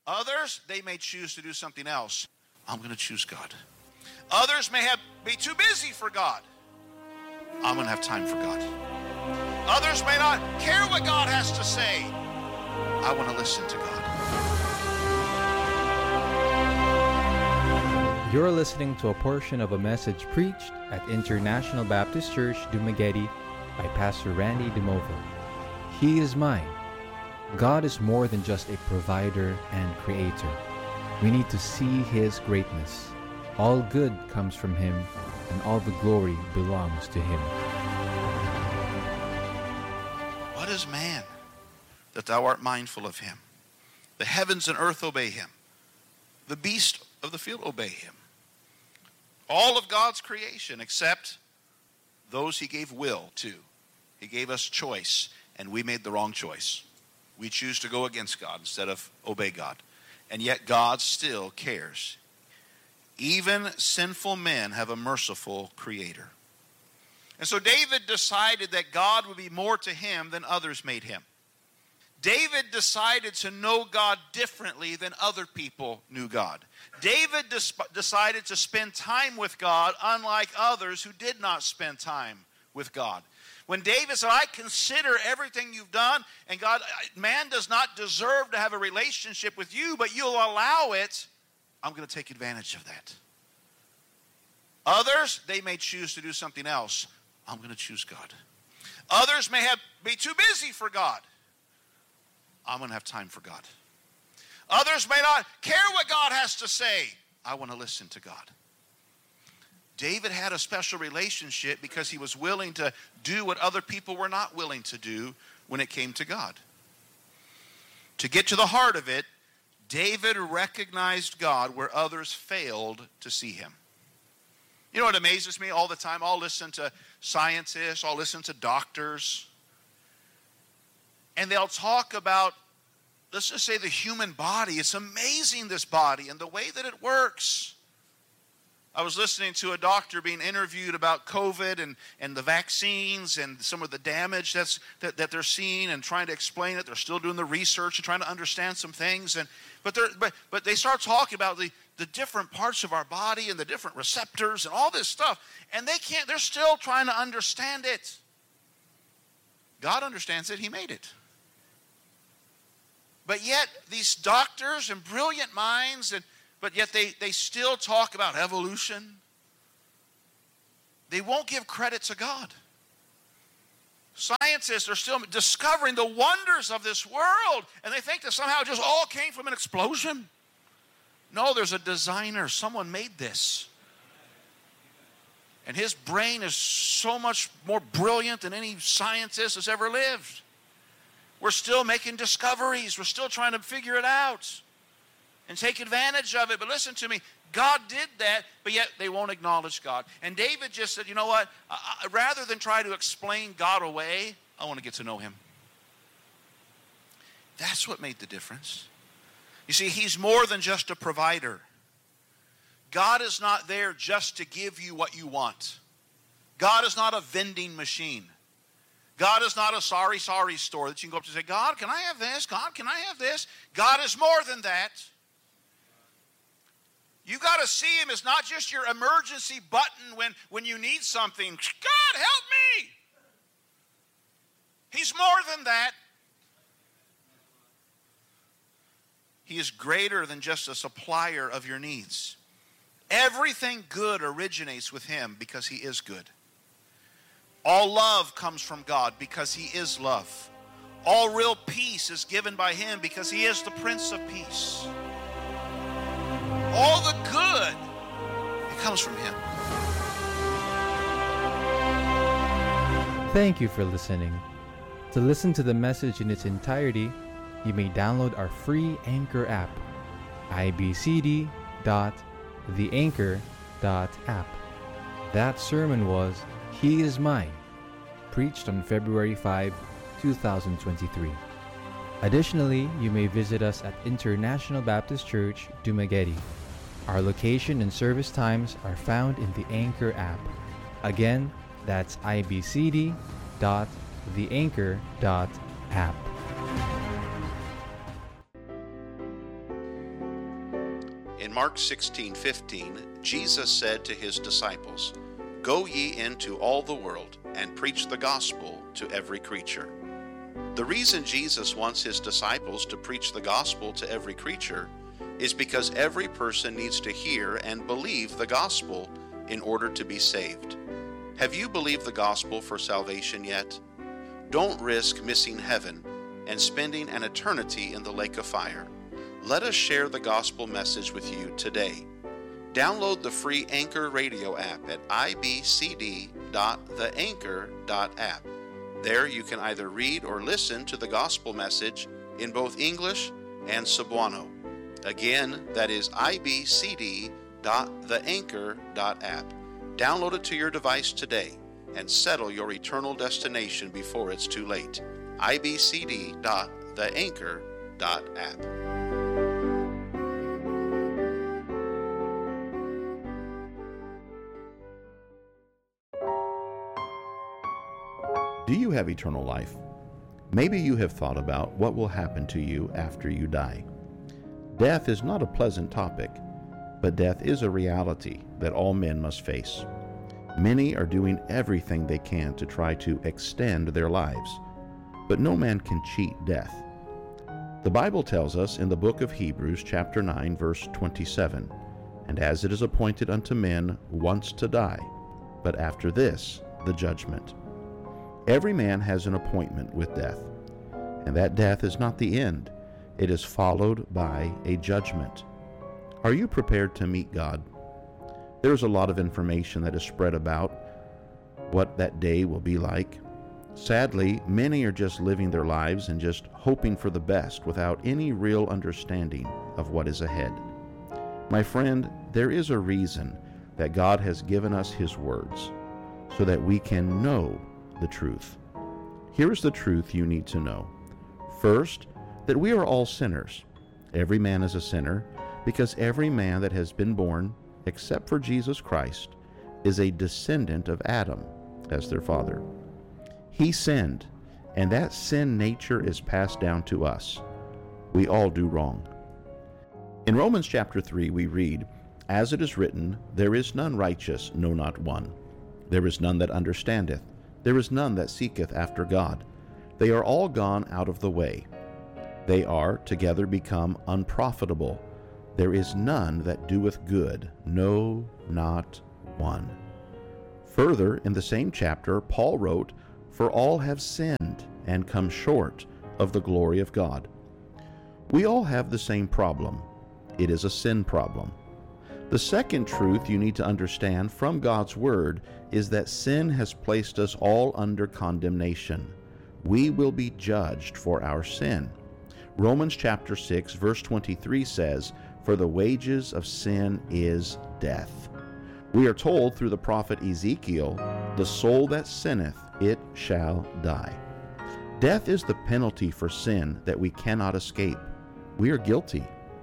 Others, they may choose to do something else. I'm going to choose God. Others may be too busy for God. I'm going to have time for God. Others may not care what God has to say. I want to listen to God. You're listening to a portion of a message preached at International Baptist Church, Dumaguete by Pastor Randy DeMova. He is mine. God is more than just a provider and creator. We need to see His greatness. All good comes from Him, and all the glory belongs to Him. What is man that thou art mindful of him? The heavens and earth obey him. The beasts of the field obey him. All of God's creation except those He gave will to. He gave us choice, and we made the wrong choice. We choose to go against God instead of obey God. And yet God still cares. Even sinful men have a merciful Creator. And so David decided that God would be more to him than others made him. David decided to know God differently than other people knew God. David decided to spend time with God unlike others who did not spend time with God. When David said, I consider everything you've done, and God, man does not deserve to have a relationship with you, but you'll allow it, I'm going to take advantage of that. Others, they may choose to do something else. I'm going to choose God. Others may be too busy for God. I'm going to have time for God. Others may not care what God has to say. I want to listen to God. David had a special relationship because he was willing to do what other people were not willing to do when it came to God. To get to the heart of it, David recognized God where others failed to see Him. You know what amazes me all the time? I'll listen to scientists, I'll listen to doctors, and they'll talk about, let's just say, the human body. It's amazing, this body, and the way that it works. I was listening to a doctor being interviewed about COVID and the vaccines and some of the damage that they're seeing, and trying to explain it. They're still doing the research and trying to understand some things. But they start talking about the different parts of our body and the different receptors and all this stuff. And they're still trying to understand it. God understands it. He made it. But yet these doctors and brilliant minds, but yet they still talk about evolution. They won't give credit to God. Scientists are still discovering the wonders of this world, and they think that somehow it just all came from an explosion. No, there's a designer. Someone made this. And his brain is so much more brilliant than any scientist has ever lived. We're still making discoveries. We're still trying to figure it out and take advantage of it. But listen to me, God did that, but yet they won't acknowledge God. And David just said, you know what? Rather than try to explain God away, I want to get to know Him. That's what made the difference. You see, He's more than just a provider. God is not there just to give you what you want. God is not a vending machine. God is not a sorry store that you can go up to and say, God, can I have this? God, can I have this? God is more than that. You got to see Him as not just your emergency button when you need something. God, help me. He's more than that. He is greater than just a supplier of your needs. Everything good originates with Him because He is good. All love comes from God because He is love. All real peace is given by Him because He is the Prince of Peace. All the good, it comes from Him. Thank you for listening. To listen to the message in its entirety, you may download our free Anchor app, ibcd.theanchor.app. That sermon was He is Mine, preached on February 5, 2023. Additionally, you may visit us at International Baptist Church, Dumaguete. Our location and service times are found in the Anchor app. Again, that's ibcd.theanchor.app. In Mark 16:15, Jesus said to his disciples, "Go ye into all the world and preach the gospel to every creature." The reason Jesus wants his disciples to preach the gospel to every creature is because every person needs to hear and believe the gospel in order to be saved. Have you believed the gospel for salvation yet? Don't risk missing heaven and spending an eternity in the lake of fire. Let us share the gospel message with you today. Download the free Anchor radio app at ibcd.theanchor.app. There you can either read or listen to the gospel message in both English and Cebuano. Again, that is ibcd.theanchor.app. Download it to your device today and settle your eternal destination before it's too late. ibcd.theanchor.app. Do you have eternal life? Maybe you have thought about what will happen to you after you die. Death is not a pleasant topic, but death is a reality that all men must face. Many are doing everything they can to try to extend their lives, but no man can cheat death. The Bible tells us in the book of Hebrews chapter 9 verse 27, "And as it is appointed unto men once to die, but after this the judgment." Every man has an appointment with death, and that death is not the end. It is followed by a judgment. Are you prepared to meet God? There is a lot of information that is spread about what that day will be like. Sadly, many are just living their lives and just hoping for the best without any real understanding of what is ahead. My friend, there is a reason that God has given us His words so that we can know the truth. Here is the truth you need to know. First, that we are all sinners. Every man is a sinner because every man that has been born, except for Jesus Christ, is a descendant of Adam as their father. He sinned, and that sin nature is passed down to us. We all do wrong. In Romans chapter 3 we read, "As it is written, there is none righteous, no, not one. There is none that understandeth. There is none that seeketh after God. They are all gone out of the way. They are together become unprofitable. There is none that doeth good, no, not one." Further, in the same chapter, Paul wrote, "For all have sinned and come short of the glory of God." We all have the same problem. It is a sin problem. The second truth you need to understand from God's Word is that sin has placed us all under condemnation. We will be judged for our sin. Romans chapter 6 verse 23 says, "For the wages of sin is death." We are told through the prophet Ezekiel, "The soul that sinneth, it shall die." Death is the penalty for sin that we cannot escape. We are guilty.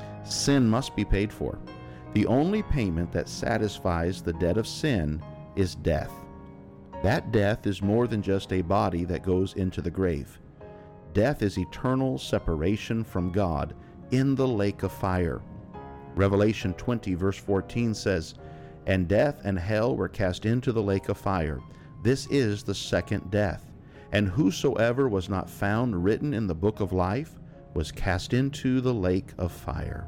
Sin must be paid for. The only payment that satisfies the debt of sin is death. That death is more than just a body that goes into the grave. Death is eternal separation from God in the lake of fire. Revelation 20 verse 14 says, "And death and hell were cast into the lake of fire. This is the second death. And whosoever was not found written in the book of life was cast into the lake of fire."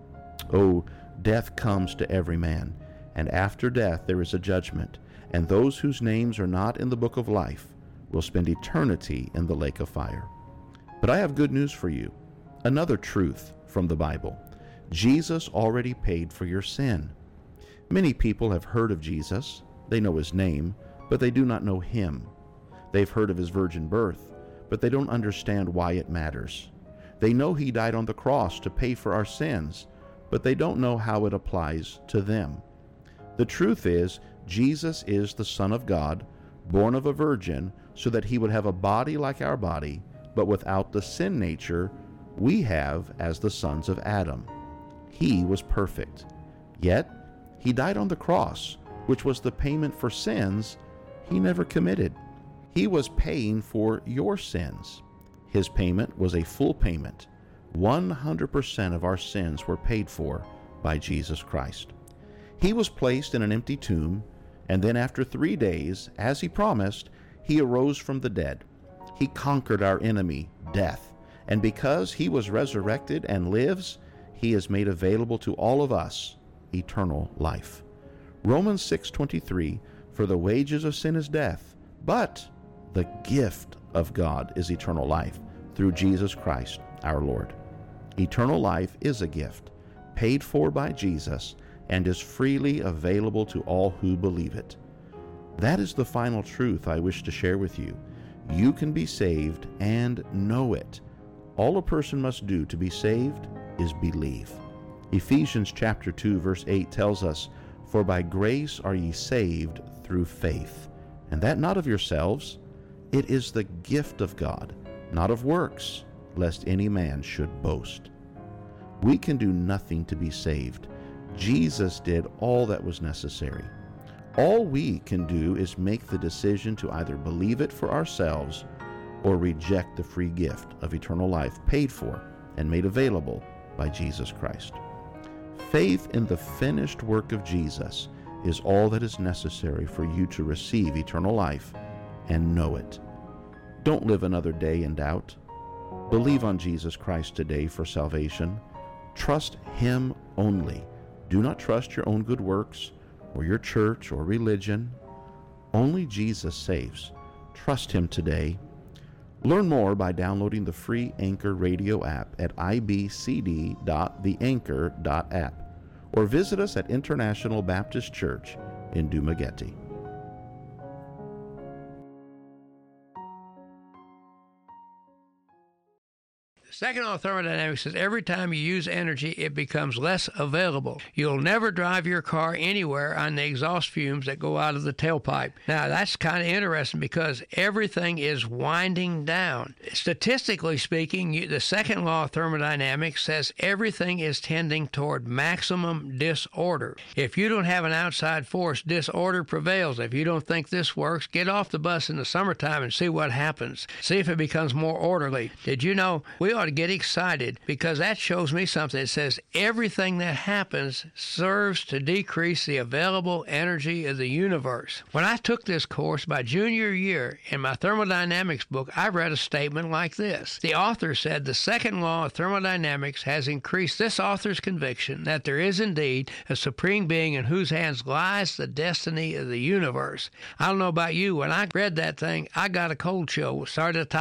Oh, death comes to every man, and after death there is a judgment, and those whose names are not in the book of life will spend eternity in the lake of fire. But I have good news for you, another truth from the Bible. Jesus already paid for your sin. Many people have heard of Jesus. They know His name, but they do not know Him. They've heard of His virgin birth, but they don't understand why it matters. They know He died on the cross to pay for our sins, but they don't know how it applies to them. The truth is, Jesus is the Son of God, born of a virgin, so that He would have a body like our body, but without the sin nature we have as the sons of Adam. He was perfect. Yet, He died on the cross, which was the payment for sins He never committed. He was paying for your sins. His payment was a full payment. 100% of our sins were paid for by Jesus Christ. He was placed in an empty tomb, and then after 3 days, as he promised, he arose from the dead. He conquered our enemy, death, and because he was resurrected and lives, he has made available to all of us eternal life. Romans 6:23, for the wages of sin is death, but the gift of God is eternal life through Jesus Christ our Lord. Eternal life is a gift, paid for by Jesus, and is freely available to all who believe it. That is the final truth I wish to share with you. You can be saved and know it. All a person must do to be saved is believe. Ephesians chapter 2 verse 8 tells us, for by grace are ye saved through faith, and that not of yourselves, it is the gift of God, not of works, lest any man should boast. We can do nothing to be saved. Jesus did all that was necessary. All we can do is make the decision to either believe it for ourselves or reject the free gift of eternal life paid for and made available by Jesus Christ. Faith in the finished work of Jesus is all that is necessary for you to receive eternal life and know it. Don't live another day in doubt. Believe on Jesus Christ today for salvation. Trust Him only. Do not trust your own good works or your church or religion. Only Jesus saves. Trust Him today. Learn more by downloading the free Anchor radio app at ibcd.theanchor.app or visit us at International Baptist Church in Dumaguete. Second law of thermodynamics says every time you use energy, it becomes less available. You'll never drive your car anywhere on the exhaust fumes that go out of the tailpipe. Now, that's kind of interesting because everything is winding down. Statistically speaking, the second law of thermodynamics says everything is tending toward maximum disorder. If you don't have an outside force, disorder prevails. If you don't think this works, get off the bus in the summertime and see what happens. See if it becomes more orderly. Did you know we ought to get excited because that shows me something. It says everything that happens serves to decrease the available energy of the universe. When I took this course my junior year in my thermodynamics book, I read a statement like this. The author said the second law of thermodynamics has increased this author's conviction that there is indeed a supreme being in whose hands lies the destiny of the universe. I don't know about you, when I read that thing, I got a cold chill. Started to